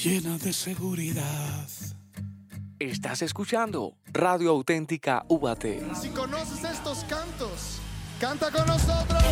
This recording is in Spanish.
llena de seguridad. Estás escuchando Radio Auténtica UBAT. Si conoces estos cantos, canta con nosotros.